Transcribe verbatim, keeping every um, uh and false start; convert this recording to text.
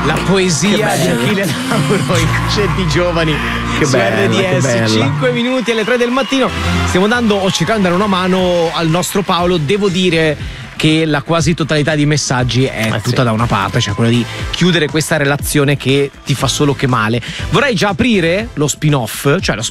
La poesia Che di bello. Achille Lauro in Concetti Giovani Che su bella, che R D S. bella. cinque minuti alle tre del mattino. Stiamo dando o cercando di dare una mano al nostro Paolo. Devo dire che la quasi totalità di messaggi è Eh, tutta sì. da una parte, cioè quella di chiudere questa relazione che ti fa solo che male. Vorrei già aprire lo spin-off, cioè lo,